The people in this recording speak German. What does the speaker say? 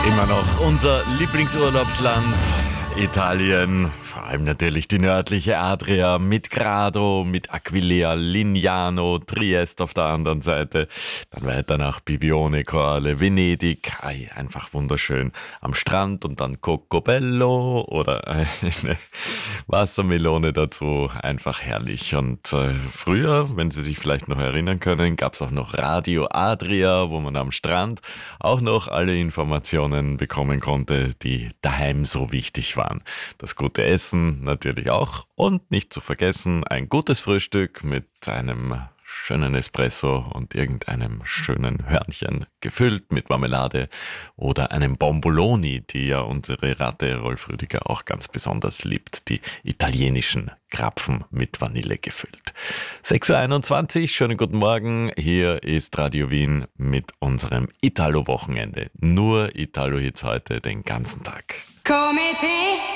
Immer noch unser Lieblingsurlaubsland Italien, vor allem natürlich die nördliche Adria mit Grado, mit Aquileia, Lignano, Triest auf der anderen Seite, dann weiter nach Bibione, Corle, Venedig, einfach wunderschön am Strand und dann Coccobello oder eine Wassermelone dazu, einfach herrlich. Und früher, wenn Sie sich vielleicht noch erinnern können, gab es auch noch Radio Adria, wo man am Strand auch noch alle Informationen bekommen konnte, die daheim so wichtig waren. Das gute Essen natürlich auch und nicht zu vergessen ein gutes Frühstück mit einem schönen Espresso und irgendeinem schönen Hörnchen gefüllt mit Marmelade oder einem Bomboloni, die ja unsere Ratte Rolf Rüdiger auch ganz besonders liebt, die italienischen Krapfen mit Vanille gefüllt. 6.21 Uhr, schönen guten Morgen, hier ist Radio Wien mit unserem Italo-Wochenende. Nur Italo-Hits heute den ganzen Tag. Come te